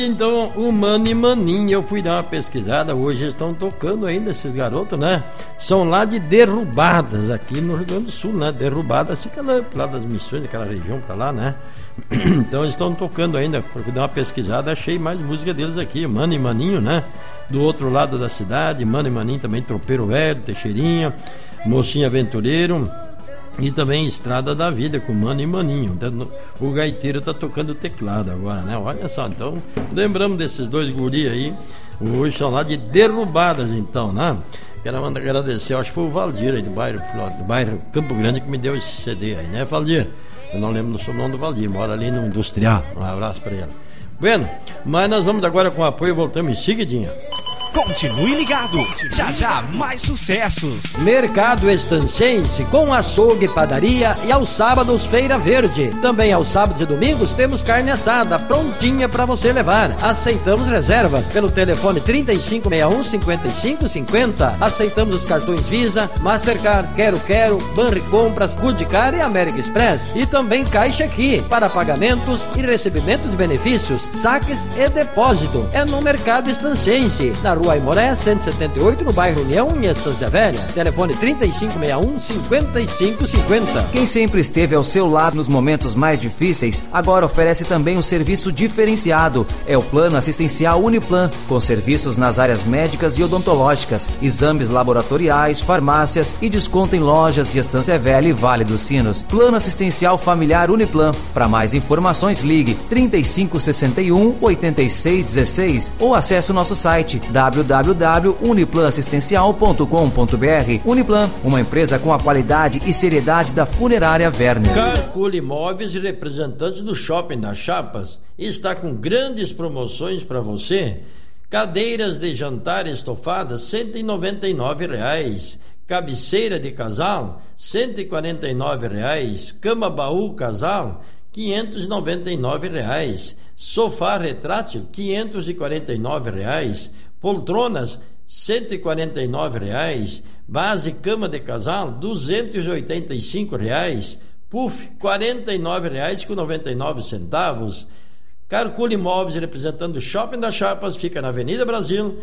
Então, o Mano e Maninho, eu fui dar uma pesquisada, hoje eles estão tocando ainda, esses garotos, né? São lá de Derrubadas, aqui no Rio Grande do Sul, né? Derrubadas fica lá das Missões, aquela região pra lá, né? Então eles estão tocando ainda, porque dar uma pesquisada, achei mais música deles aqui, Mano e Maninho, né? Do outro lado da cidade, Mano e Maninho também, Tropeiro Velho, Teixeirinha, Mocinho Aventureiro. E também Estrada da Vida com Mano e Maninho. Então, o gaiteiro tá tocando teclado agora, né? Olha só, então lembramos desses dois guri aí. Hoje são lá de Derrubadas, então, né? Quero agradecer, acho que foi o Valdir aí do bairro Campo Grande que me deu esse CD aí, né, Valdir? Eu não lembro do sobrenome do Valdir, mora ali no Industrial. Um abraço para ele. Bueno, mas nós vamos agora com o apoio, voltamos em seguidinha. Continue ligado, já já mais sucessos. Mercado Estancense com açougue, padaria e aos sábados Feira Verde. Também aos sábados e domingos temos carne assada prontinha para você levar. Aceitamos reservas pelo telefone 3561-5550. Aceitamos os cartões Visa, Mastercard, Quero, Banri Compras, Goodcar e American Express. E também Caixa Aqui para pagamentos e recebimento de benefícios, saques e depósito. É no Mercado Estancense, na Rua Aimoré, 178, no bairro União, em Estância Velha. Telefone 3561-5550. Quem sempre esteve ao seu lado nos momentos mais difíceis, agora oferece também um serviço diferenciado. É o Plano Assistencial Uniplan, com serviços nas áreas médicas e odontológicas, exames laboratoriais, farmácias e desconto em lojas de Estância Velha e Vale dos Sinos. Plano Assistencial Familiar Uniplan. Para mais informações, ligue 3561-8616 ou acesse o nosso site www.uniplanassistencial.com.br. Uniplan, uma empresa com a qualidade e seriedade da funerária Werner. Carcule Imóveis e representantes do Shopping das Chapas está com grandes promoções para você. Cadeiras de jantar estofadas R$199. Cabeceira de casal R$149. Cama baú casal R$599. Sofá retrátil R$549. Poltronas R$149. Base cama de casal R$285. Puff R$49,99. Carcule Imóveis representando o Shopping das Chapas, fica na Avenida Brasil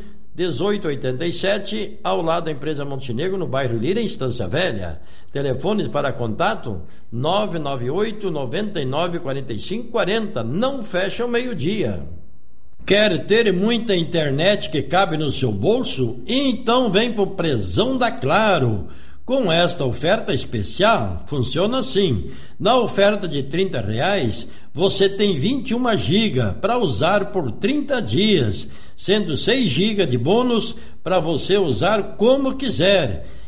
1887, ao lado da empresa Montenegro, no bairro Lira, em Estância Velha. Telefones para contato 998 99 45 40. Não fecha ao meio-dia. Quer ter muita internet que cabe no seu bolso? Então vem pro Prezão da Claro. Com esta oferta especial, funciona assim. Na oferta de R$30, você tem 21 GB para usar por 30 dias, sendo 6 GB de bônus para você usar como quiser.